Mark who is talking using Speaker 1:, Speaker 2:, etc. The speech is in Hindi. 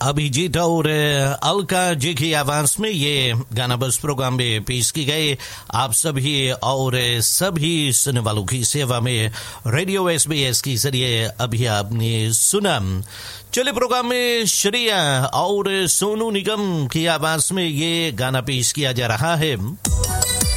Speaker 1: अभिजीत और अलका जी की आवाज में ये गाना बस प्रोग्राम में पेश की गए। आप सभी और सभी सुनने वालों की सेवा में रेडियो SBS के जरिए अभी आपने सुना। चलिए प्रोग्राम में श्रेया और सोनू निगम की आवाज में ये गाना पेश किया जा रहा है।